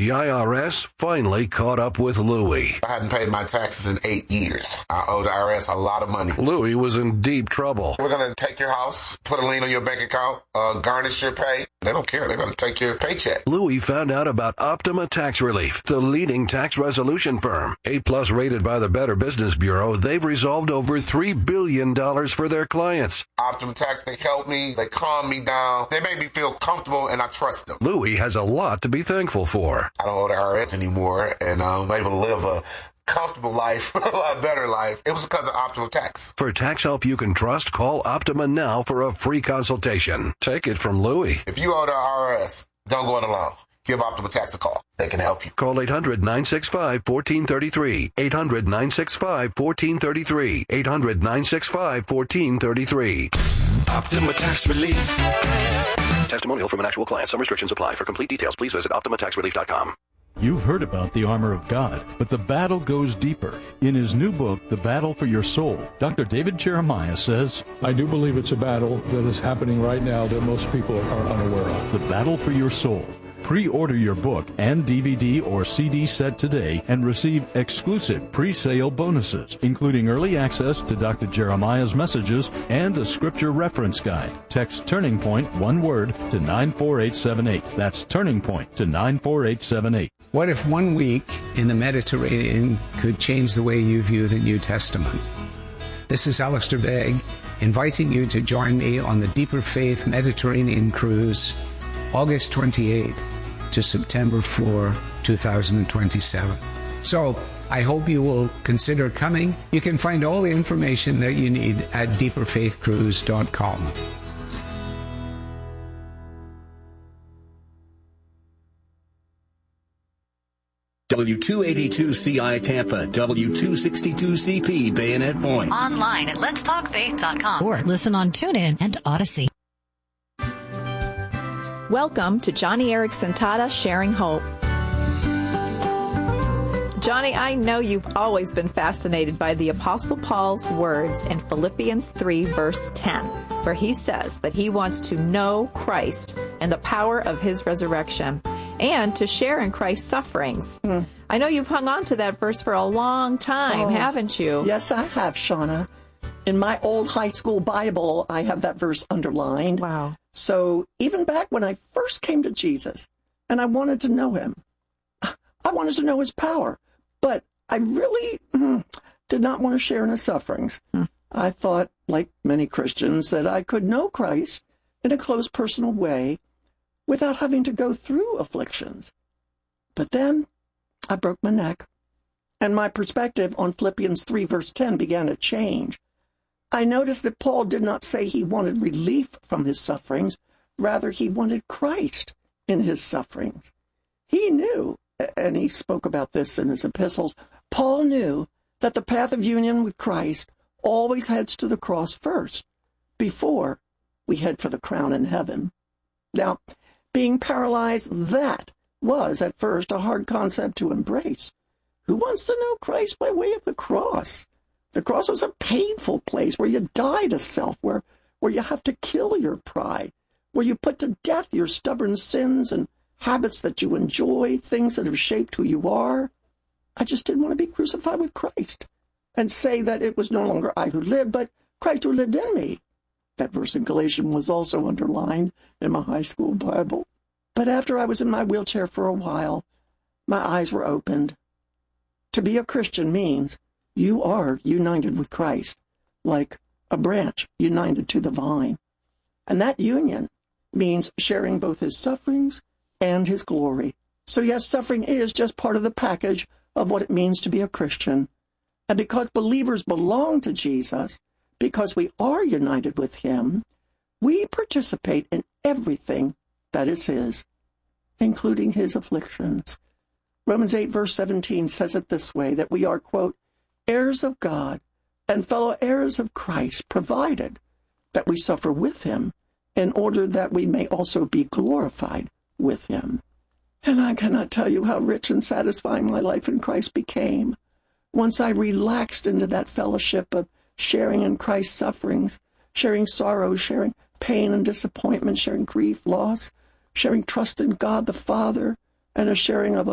The IRS finally caught up with Louie. I hadn't paid my taxes in 8 years. I owe the IRS a lot of money. Louie was in deep trouble. We're going to take your house, put a lien on your bank account, garnish your pay. They don't care. They're going to take your paycheck. Louie found out about Optima Tax Relief, the leading tax resolution firm. A-plus rated by the Better Business Bureau, they've resolved over $3 billion for their clients. Optima Tax, they help me. They calm me down. They make me feel comfortable, and I trust them. Louie has a lot to be thankful for. I don't owe the IRS anymore, and I'm able to live a comfortable life, a lot better life. It was because of Optima Tax. For tax help you can trust, call Optima now for a free consultation. Take it from Louie. If you owe the IRS, don't go it alone. Give Optima Tax a call. They can help you. Call 800-965-1433. 800-965-1433. 800-965-1433. Optima Tax Relief. Testimonial from an actual client. Some restrictions apply. For complete details, please visit OptimaTaxRelief.com. You've heard about the armor of God, but the battle goes deeper. In his new book, The Battle for Your Soul, Dr. David Jeremiah says, I do believe it's a battle that is happening right now that most people are unaware of. The Battle for Your Soul. Pre-order your book and DVD or CD set today and receive exclusive pre-sale bonuses, including early access to Dr. Jeremiah's messages and a scripture reference guide. Text Turning Point, one word, to 94878. That's Turning Point to 94878. What if 1 week in the Mediterranean could change the way you view the New Testament? This is Alistair Begg, inviting you to join me on the Deeper Faith Mediterranean Cruise, August 28th to September 4, 2027. So, I hope you will consider coming. You can find all the information that you need at deeperfaithcruise.com. W282CI Tampa, W262CP Bayonet Point. Online at letstalkfaith.com or listen on TuneIn and Odyssey. Welcome to Johnny Erickson Tata Sharing Hope. Johnny, I know you've always been fascinated by the Apostle Paul's words in Philippians 3, verse 10, where he says that he wants to know Christ and the power of his resurrection and to share in Christ's sufferings. I know you've hung on to that verse for a long time, haven't you? Yes, I have, Shauna. In my old high school Bible, I have that verse underlined. Wow. So even back when I first came to Jesus and I wanted to know him, I wanted to know his power, but I really did not want to share in his sufferings. I thought, like many Christians, that I could know Christ in a close personal way without having to go through afflictions. But then I broke my neck, and my perspective on Philippians 3, verse 10 began to change. I noticed that Paul did not say he wanted relief from his sufferings. Rather, he wanted Christ in his sufferings. He knew, and he spoke about this in his epistles, Paul knew that the path of union with Christ always heads to the cross first, before we head for the crown in heaven. Now, being paralyzed, that was at first a hard concept to embrace. Who wants to know Christ by way of the cross? The cross was a painful place where you die to self, where you have to kill your pride, where you put to death your stubborn sins and habits that you enjoy, things that have shaped who you are. I just didn't want to be crucified with Christ and say that it was no longer I who lived, but Christ who lived in me. That verse in Galatians was also underlined in my high school Bible. But after I was in my wheelchair for a while, my eyes were opened. To be a Christian means you are united with Christ, like a branch united to the vine. And that union means sharing both his sufferings and his glory. So yes, suffering is just part of the package of what it means to be a Christian. And because believers belong to Jesus, because we are united with him, we participate in everything that is his, including his afflictions. Romans 8, verse 17 says it this way, that we are, quote, heirs of God and fellow heirs of Christ, provided that we suffer with him in order that we may also be glorified with him. And I cannot tell you how rich and satisfying my life in Christ became once I relaxed into that fellowship of sharing in Christ's sufferings, sharing sorrow, sharing pain and disappointment, sharing grief, loss, sharing trust in God the Father, and a sharing of a